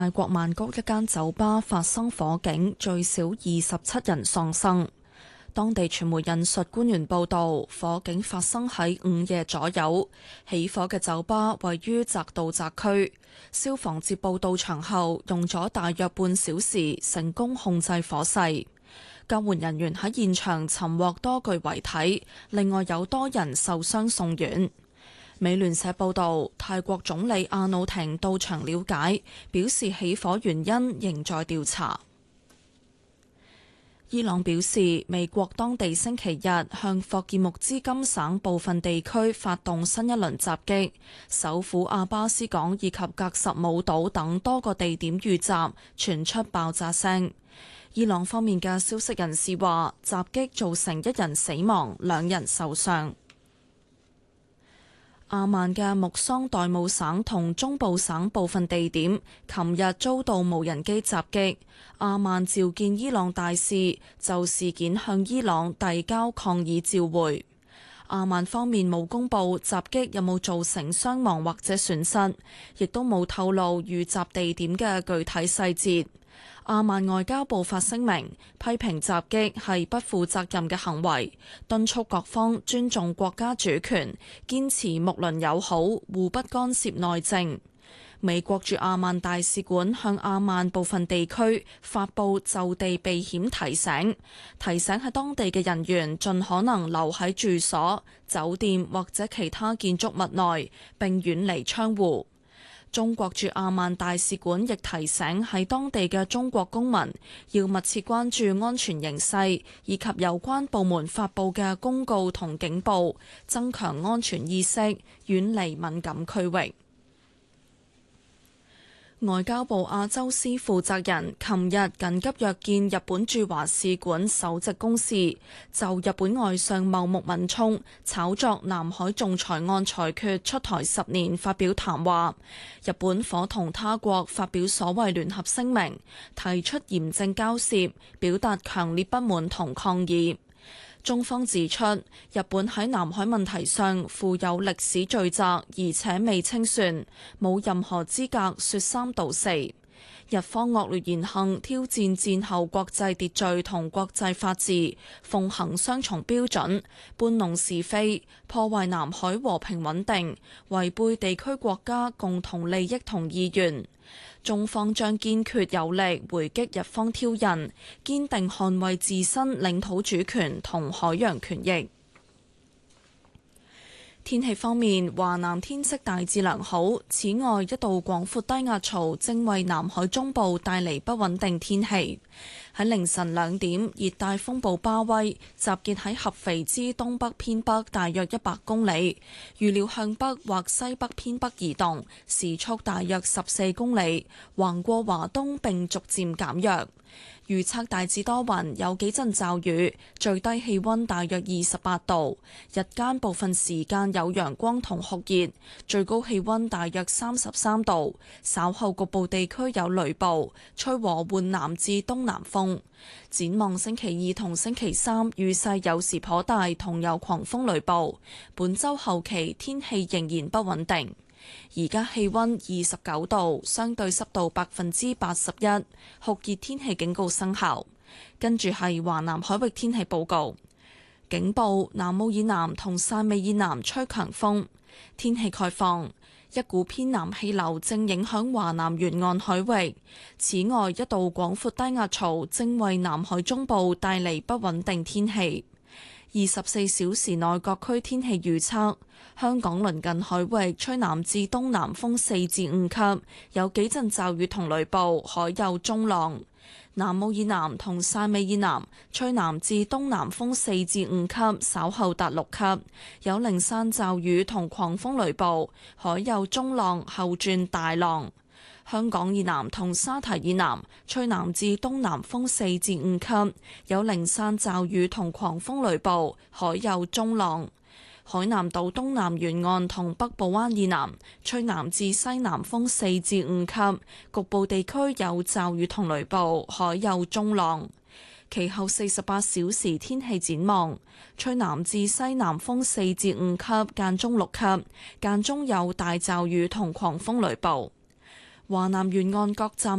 泰國曼谷一間酒吧發生火警，最少27人喪生。當地傳媒引述官員報道，火警發生喺午夜左右。起火嘅酒吧位於澤道澤區，消防接報到場後，用咗大約半小時，成功控制火勢。救援人員喺現場尋獲多具遺體，另外有多人受傷送院。美聯社報道，泰國總理阿努廷到場了解，表示起火原因仍在調查。伊朗表示，美國當地星期日向霍爾木茲金省部分地區發動新一輪襲擊，首府阿巴斯港以及格什姆島等多個地點遇襲，傳出爆炸聲。伊朗方面嘅消息人士話，襲擊造成1人死亡，2人受傷。阿曼嘅木桑代姆省同中部省部分地點，琴日遭到無人機襲擊。阿曼召見伊朗大使，就事件向伊朗遞交抗議照會。阿曼方面冇公布襲擊有冇造成傷亡或者損失，亦都冇透露遇襲地點嘅具體細節。阿曼外交部發聲明，批評襲擊係不負責任嘅行為，敦促各方尊重國家主權，堅持睦鄰友好，互不干涉內政。美國駐阿曼大使館向阿曼部分地區發布就地避險提醒，提醒喺當地嘅人員盡可能留喺住所、酒店或者其他建築物內，並遠離窗戶。中國駐阿曼大使館亦提醒喺當地嘅中國公民要密切關注安全形勢，以及有關部門發布嘅公告同警報，增強安全意識，遠離敏感區域。外交部亞洲司負責人琴日緊急約見日本駐華使館首席公使，就日本外相茂木敏充炒作南海仲裁案裁決出台10年發表談話。日本夥同他國發表所謂聯合聲明，提出嚴正交涉，表達強烈不滿同抗議。中方指出，日本喺南海問題上負有歷史罪責，而且未清算，冇任何資格說三道四。日方惡劣言行挑戰戰後國際秩序同國際法治，奉行雙重標準，搬弄是非，破壞南海和平穩定，違背地區國家共同利益同意願。中方將堅決有力回擊日方挑釁，堅定捍衛自身領土主權同海洋權益。天氣方面，華南天色大致良好，此外一道廣闊低壓槽正為南海中部帶嚟不穩定天氣。喺凌晨2點，熱帶風暴巴威集結喺合肥之東北偏北大約100公里，預料向北或西北偏北移動，時速大約14公里，橫過華東並逐漸減弱。預測大致多雲，有幾陣驟雨，最低氣溫大約28度，日間部分時間有陽光同酷熱，最高氣溫大約33度，稍後局部地區有雷暴，吹和緩南至東南風。展望星期2同星期3，雨勢有時頗大，同有狂風雷暴。本週後期天氣仍然不穩定。而家氣溫29度，相對濕度81%，酷熱天氣警告生效。跟住係華南海域天氣報告，警報：南澳以南同汕尾以南吹強風。天氣概況：一股偏南氣流正影響華南沿岸海域，此外一道廣闊低壓槽正為南海中部帶嚟不穩定天氣。24小時內各區天氣預測：香港鄰近海域吹南至東南風4至5級，有幾陣驟雨同雷暴，海有中浪。南澳以南同汕尾以南吹南至東南風4至5級，稍後達6級，有零散驟雨同狂風雷暴，海有中浪，後轉大浪。香港以南同沙堤以南吹南至東南風4至5級，有零散驟雨同狂風雷暴，海有中浪。海南島東南沿岸同北部灣以南吹南至西南風4至5級，局部地區有驟雨同雷暴，海有中浪。其後48小時天氣展望：吹南至西南風4至5級，間中6級，間中有大驟雨同狂風雷暴。 華南沿岸各站